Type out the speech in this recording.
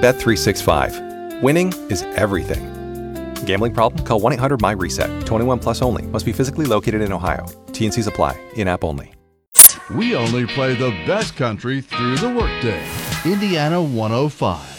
Bet365. Winning is everything. Gambling problem? Call 1-800-MY-RESET. 21 plus only. Must be physically located in Ohio. T&Cs apply. In-app only. We only play the best country through the workday. Indiana 105.